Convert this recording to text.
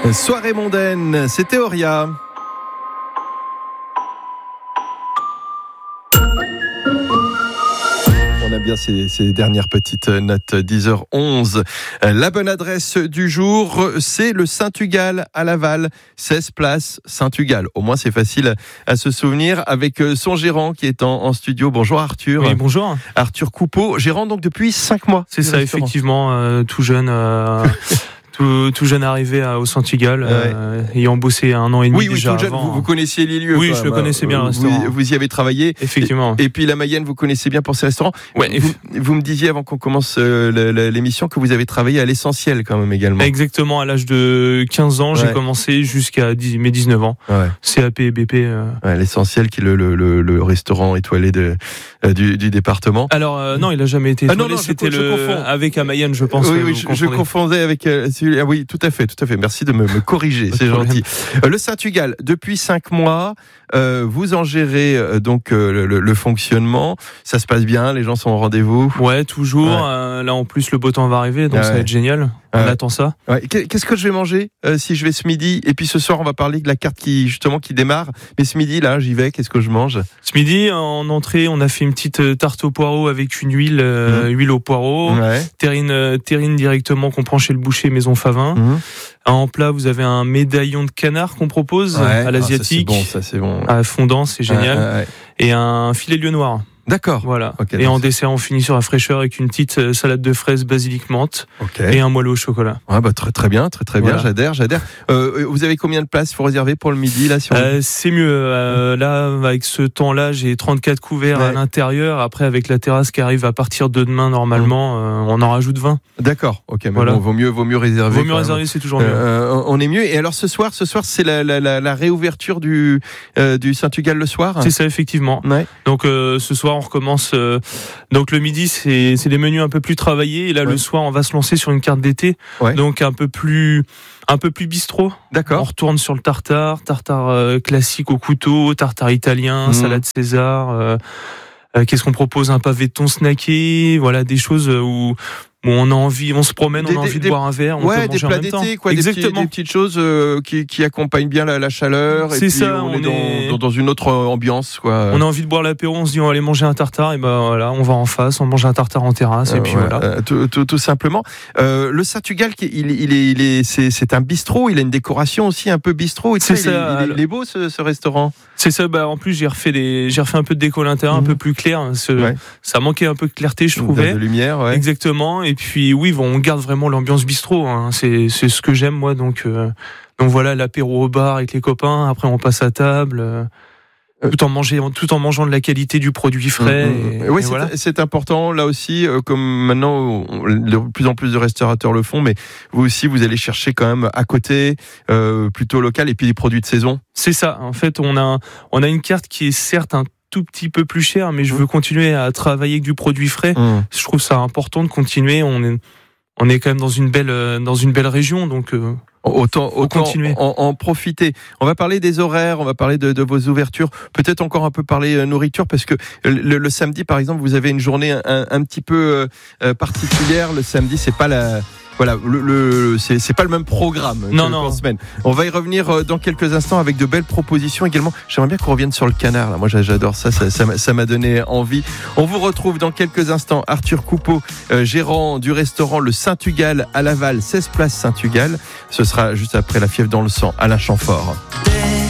Soirée mondaine, c'était Auria. On aime bien ces dernières petites notes. 10h11. La bonne adresse du jour, c'est le Saint-Tugal à Laval, 16 place Saint-Tugal. Au moins, c'est facile à se souvenir avec son gérant qui est en studio. Bonjour Arthur. Oui, bonjour. Arthur Coupeau, gérant donc depuis 5 mois. C'est ça, restaurant. Effectivement, tout jeune. Tout jeune arrivé au Saint-Tugal, ayant bossé 1 an et demi déjà tout jeune, avant. vous connaissiez les lieux. Oui, je le connaissais bien, le restaurant. Vous y avez travaillé. Effectivement. Et puis la Mayenne, vous connaissez bien pour ces restaurants. Ouais. Vous me disiez avant qu'on commence l'émission que vous avez travaillé à l'Essentiel quand même également. Exactement, à l'âge de 15 ans, j'ai commencé jusqu'à mes 19 ans. Ouais. CAP et BP. L'Essentiel qui est le restaurant étoilé du département. Alors non, il a jamais été étoilé, c'était avec à Mayenne, je pense. Oui, je confondais avec ah oui, tout à fait. Merci de me corriger, c'est gentil. Le Saint-Tugal, depuis 5 mois, vous en gérez donc le fonctionnement. Ça se passe bien, les gens sont au rendez-vous. Ouais, toujours. Ouais. Là, en plus, le beau temps va arriver, donc ça va être génial. On attend ça. Ouais. Qu'est-ce que je vais manger si je vais ce midi? Et puis ce soir, on va parler de la carte qui démarre. Mais ce midi, là, j'y vais. Qu'est-ce que je mange? Ce midi, en entrée, on a fait une petite tarte au poireau avec une huile au poireau. Ouais. Terrine directement qu'on prend chez le boucher Maison Favin. En plat, vous avez un médaillon de canard qu'on propose à l'asiatique. Ça c'est bon. À fondant, c'est génial. Et un filet lieu noir. D'accord. Voilà. Okay, et en dessert, on finit sur la fraîcheur avec une petite salade de fraises basilic menthe et un moelleux au chocolat. Ouais, bah très bien, voilà. J'adhère. Vous avez combien de places? Il faut réserver pour le midi là c'est mieux. Là, avec ce temps-là, j'ai 34 couverts à l'intérieur. Après, avec la terrasse qui arrive à partir de demain normalement, on en rajoute 20. D'accord. Ok. Mais bon, vaut mieux réserver. Vaut mieux réserver, c'est toujours mieux. On est mieux. Et alors ce soir, c'est la réouverture du Saint-Tugal le soir. C'est ça, effectivement. Ouais. Donc ce soir, on recommence. Donc le midi, c'est des menus un peu plus travaillés. Et là, le soir, on va se lancer sur une carte d'été. Ouais. Donc un peu plus bistrot. D'accord. On retourne sur le tartare classique au couteau, tartare italien, salade César. Qu'est-ce qu'on propose? Un pavé de thon snacké. Voilà, des choses où on a envie, on se promène, on a envie de boire un verre, on peut manger en même temps. Des plats d'été, quoi. Exactement. Des petites choses qui accompagnent bien la chaleur. C'est ça. On est dans une autre ambiance, quoi. On a envie de boire l'apéro, on se dit on va aller manger un tartare, et ben voilà, on va en face, on mange un tartare en terrasse, et puis voilà. Tout simplement. Le Saint-Tugal, c'est un bistrot, il a une décoration aussi un peu bistrot. C'est ça. Il est beau ce restaurant. C'est ça. En plus, j'ai refait un peu de déco à l'intérieur, un peu plus clair. Ça manquait un peu de clarté, je trouvais. De lumière, ouais. Exactement. Et puis on garde vraiment l'ambiance bistrot. C'est ce que j'aime moi. Donc voilà, l'apéro au bar avec les copains. Après, on passe à table. Tout en mangeant de la qualité du produit frais. Oui, c'est important là aussi, comme maintenant de plus en plus de restaurateurs le font, mais vous aussi vous allez chercher quand même à côté, plutôt local, et puis des produits de saison. C'est ça. En fait, on a une carte qui est certes un tout petit peu plus chère, mais je veux continuer à travailler avec du produit frais. Je trouve ça important de continuer. On est quand même dans une belle région, donc autant continuer. En profiter. On va parler des horaires, on va parler de vos ouvertures, peut-être encore un peu parler nourriture, parce que le samedi par exemple, vous avez une journée un petit peu particulière. Le samedi, c'est pas c'est pas le même programme qu'en semaine. On va y revenir dans quelques instants avec de belles propositions également. J'aimerais bien qu'on revienne sur le canard là. Moi j'adore ça m'a donné envie. On vous retrouve dans quelques instants. Arthur Coupeau, gérant du restaurant Le Saint-Tugal à Laval, 16 place Saint-Tugal. Ce sera juste après La Fièvre dans le sang, Alain Chamfort.